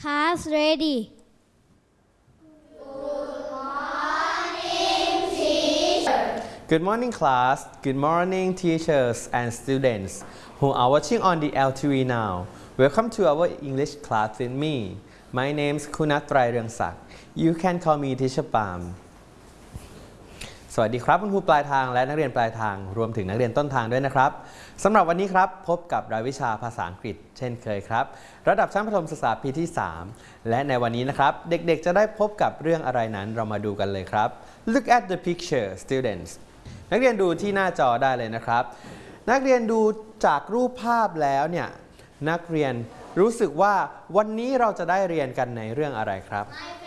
Class ready. Good morning, class. Good morning, teachers and students who are watching on the LTV now. Welcome to our English class with me. My name is Kunat Trairungsak. You can call me Teacher Pam. สวัสดีครับคุณครูปลายทางและนักเรียนปลายทางรวมถึงนักเรียนต้นทางด้วยนะครับสำหรับวันนี้ครับพบกับรายวิชาภาษาอังกฤษเช่นเคยครับระดับชั้นประถมศึกษาปีที่ 3 และในวันนี้นะครับเด็กๆจะได้พบกับเรื่องอะไรนั้นเรามาดูกันเลยครับ Look at the picture, students. นักเรียนดูที่หน้าจอได้เลยนะครับนักเรียนดูจากรูปภาพแล้วเนี่ยนักเรียนรู้สึกว่าวันนี้เราจะได้เรียนกันในเรื่องอะไรครับ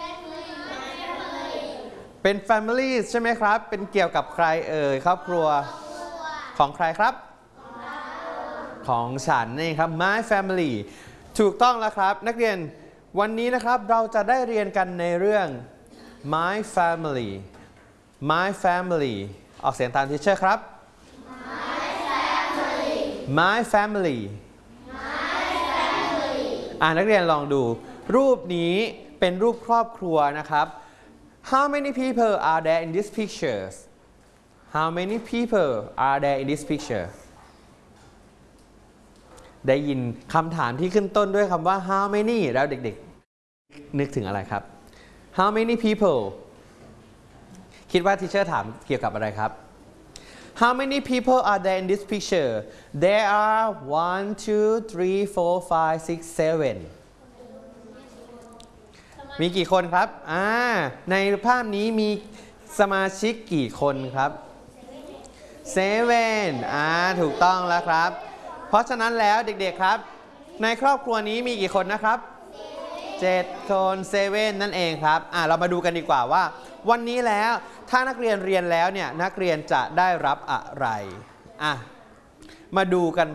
เป็น family ใช่ไหมครับเป็นเกี่ยวกับใครเอ่ยครอบครัวของใครครับของฉันนี่ครับ my family ถูกต้องแล้วครับนักเรียนวันนี้นะครับเราจะได้เรียนกันในเรื่อง my family my family ออกเสียงตามทีเชอร์ครับ my family นักเรียนลองดูรูปนี้เป็นรูปครอบครัวนะครับ How many people are there in this picture? How many people are there in this picture? ได้ยินคำถามที่ขึ้นต้นด้วยคำว่า how many แล้วเด็กๆนึกถึงอะไรครับ How many people คิดว่าทีเชอร์ถามเกี่ยวกับอะไรครับ How many people are there in this picture? There are 1, 2, 3, 4, 5, 6, 7มีกี่คนครับในภาพนี้มีสมาชิกกี่คนครับ7ถูกต้องแล้วครับเพราะฉะนั้นแล้วเด็กๆครับในครอบครัวนี้มีกี่คนนะครับ7คน7นั่นเองครับเรามาดูกันดีกว่าว่าวันนี้แล้วถ้านักเรียนเรียนแล้วเนี่ยนักเรียนจะได้รับอะไรมาดูกัน